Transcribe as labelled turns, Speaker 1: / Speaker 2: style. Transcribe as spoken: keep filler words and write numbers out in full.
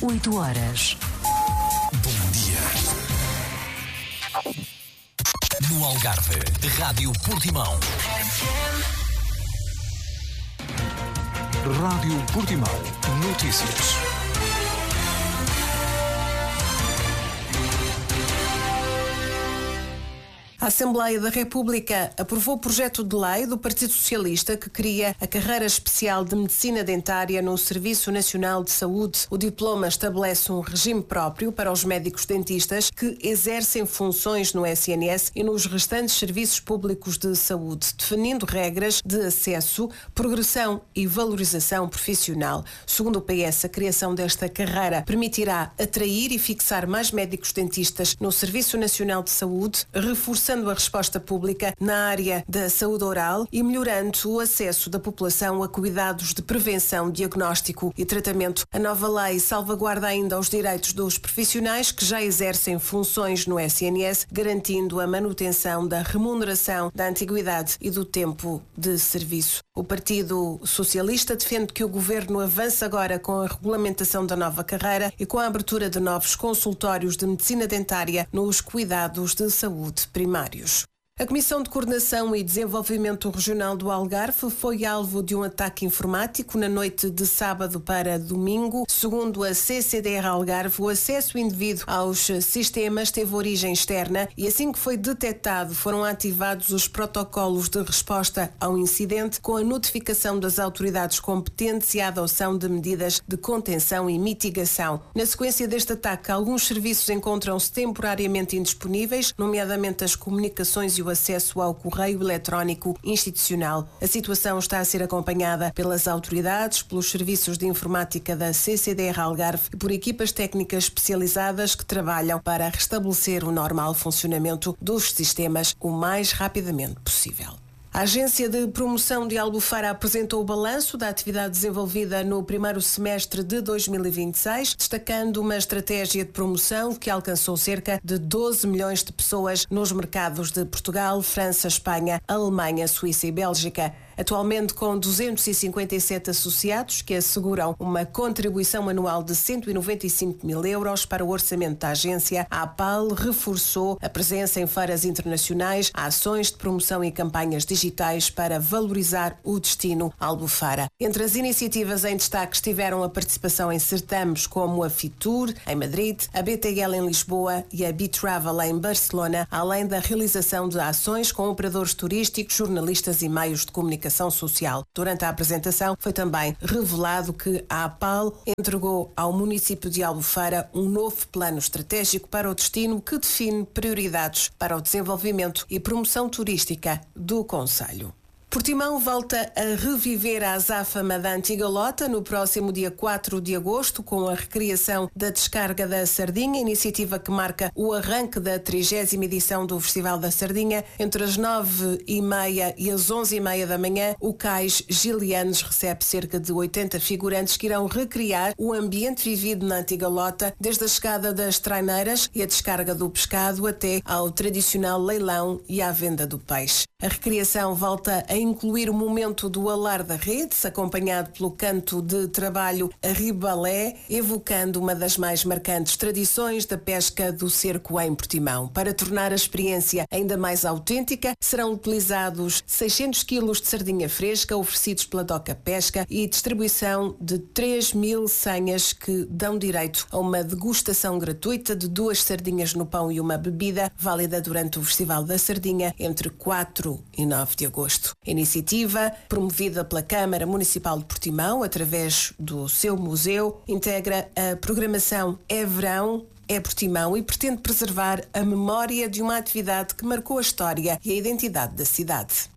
Speaker 1: oito horas.
Speaker 2: Bom dia. No Algarve, Rádio Portimão. Rádio Portimão. Notícias.
Speaker 3: A Assembleia da República aprovou o projeto de lei do Partido Socialista que cria a carreira especial de Medicina Dentária no Serviço Nacional de Saúde. O diploma estabelece um regime próprio para os médicos dentistas que exercem funções no S N S e nos restantes serviços públicos de saúde, definindo regras de acesso, progressão e valorização profissional. Segundo o P S, a criação desta carreira permitirá atrair e fixar mais médicos dentistas no Serviço Nacional de Saúde, reforçando a resposta pública na área da saúde oral e melhorando o acesso da população a cuidados de prevenção, diagnóstico e tratamento. A nova lei salvaguarda ainda os direitos dos profissionais que já exercem funções no S N S, garantindo a manutenção da remuneração, da antiguidade e do tempo de serviço. O Partido Socialista defende que o Governo avance agora com a regulamentação da nova carreira e com a abertura de novos consultórios de medicina dentária nos cuidados de saúde primários. A Comissão de Coordenação e Desenvolvimento Regional do Algarve foi alvo de um ataque informático na noite de sábado para domingo. Segundo a C C D R Algarve, o acesso indevido aos sistemas teve origem externa e assim que foi detectado foram ativados os protocolos de resposta ao incidente com a notificação das autoridades competentes e a adoção de medidas de contenção e mitigação. Na sequência deste ataque, alguns serviços encontram-se temporariamente indisponíveis, nomeadamente as comunicações e o acesso ao correio eletrónico institucional. A situação está a ser acompanhada pelas autoridades, pelos serviços de informática da C C D R Algarve e por equipas técnicas especializadas que trabalham para restabelecer o normal funcionamento dos sistemas o mais rapidamente possível. A Agência de Promoção de Albufeira apresentou o balanço da atividade desenvolvida no primeiro semestre de dois mil e vinte e seis, destacando uma estratégia de promoção que alcançou cerca de doze milhões de pessoas nos mercados de Portugal, França, Espanha, Alemanha, Suíça e Bélgica. Atualmente com duzentos e cinquenta e sete associados que asseguram uma contribuição anual de cento e noventa e cinco mil euros para o orçamento da agência, a APAL reforçou a presença em feiras internacionais, ações de promoção e campanhas digitais para valorizar o destino Albufeira. Entre as iniciativas em destaque estiveram a participação em certames como a Fitur, em Madrid, a B T L em Lisboa e a B-Travel em Barcelona, além da realização de ações com operadores turísticos, jornalistas e meios de comunicação social. Durante a apresentação foi também revelado que a APAL entregou ao município de Albufeira um novo plano estratégico para o destino que define prioridades para o desenvolvimento e promoção turística do concelho. Portimão volta a reviver a azáfama da antiga lota no próximo dia quatro de agosto com a recriação da Descarga da Sardinha, iniciativa que marca o arranque da trigésima edição do Festival da Sardinha. Entre as nove e meia e as onze e meia da manhã, o Cais Gilianos recebe cerca de oitenta figurantes que irão recriar o ambiente vivido na antiga lota, desde a chegada das traineiras e a descarga do pescado até ao tradicional leilão e à venda do peixe. A recriação volta a incluir o momento do alar da redes, acompanhado pelo canto de trabalho a ribalé, evocando uma das mais marcantes tradições da pesca do cerco em Portimão. Para tornar a experiência ainda mais autêntica, serão utilizados seiscentos quilos de sardinha fresca oferecidos pela Doca Pesca e distribuição de três mil senhas que dão direito a uma degustação gratuita de duas sardinhas no pão e uma bebida, válida durante o Festival da Sardinha entre quatro e nove de agosto. A iniciativa, promovida pela Câmara Municipal de Portimão através do seu museu, integra a programação É Verão, É Portimão e pretende preservar a memória de uma atividade que marcou a história e a identidade da cidade.